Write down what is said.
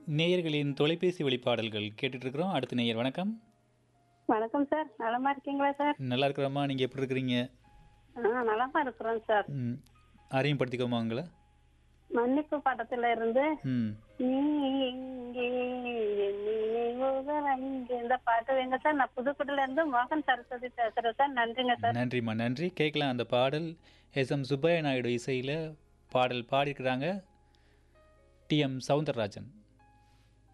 நேயர்களின் தொலைபேசி வழிபாடல்கள் கேட்டுட்டு இருக்கிறோம். அடுத்த நேயர் வணக்கம். வணக்கம் சார். நலமா இருக்கீங்களா சார்? நல்லா இருக்கிறோம்மா. நீங்கள் எப்படி இருக்கிறீங்க? நலமா இருக்கிறோம் சார். அறிமுகப்படுத்திக்கோமா உங்களை? மன்னிப்பு படத்துல இருந்து ம் நீ எங்கே என் நினைவுகள் அங்கே இந்த பாட்டு வேங்க சார். நான் புதுக்கோட்டையில இருந்து மோகன் சரஸ்வதி பேசுறேன் சார். நன்றிங்க சார். நன்றிம்மா, நன்றி. கேட்கலாம் அந்த பாடல். எஸ்.எம். சுப்பையா நாயுடு இசையில் பாடல் பாடியிருக்கிறாங்க டி.எம். சௌந்தரராஜன்.